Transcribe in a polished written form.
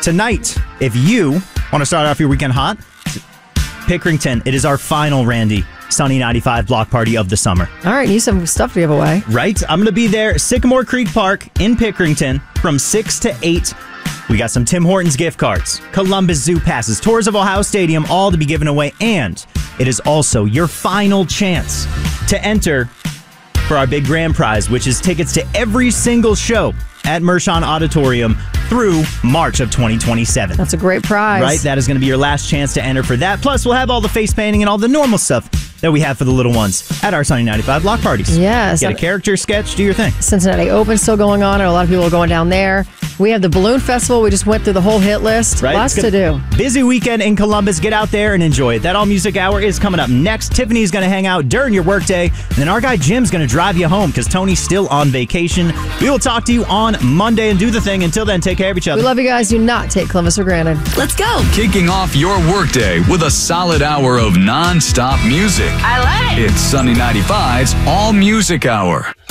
tonight, if you want to start off your weekend hot, Pickerington, it is our final Randy Sunny 95 block party of the summer. All right, need some stuff to give away. Right? I'm going to be there, Sycamore Creek Park in Pickerington from 6 to 8. We got some Tim Hortons gift cards, Columbus Zoo passes, tours of Ohio Stadium, all to be given away. And it is also your final chance to enter for our big grand prize, which is tickets to every single show at Mershon Auditorium through March of 2027. That's a great prize. Right? That is going to be your last chance to enter for that. Plus, we'll have all the face painting and all the normal stuff that we have for the little ones at our Sunny 95 block parties. Yes. Get a character sketch, do your thing. Cincinnati Open still going on, and a lot of people are going down there. We have the Balloon Festival. We just went through the whole hit list. Right? Lots to do. Busy weekend in Columbus. Get out there and enjoy it. That All Music Hour is coming up next. Tiffany's going to hang out during your workday. And then our guy Jim's going to drive you home because Tony's still on vacation. We will talk to you on Monday and do the thing. Until then, take care of each other. We love you guys. Do not take Columbus for granted. Let's go. Kicking off your workday with a solid hour of non-stop music. I like it. It's Sunny 95's All Music Hour.